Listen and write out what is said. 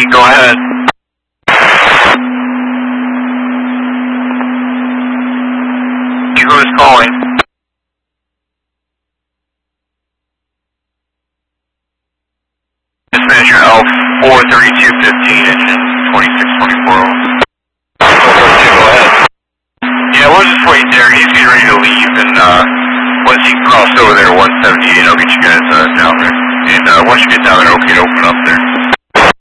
go ahead. Who is calling? Dispatcher L43215, engine 2624. Go ahead. Yeah, we'll just wait there. He's getting ready to leave, and once he crosses over there, 178, I'll get you guys down there. And once you get down there, okay to open up there.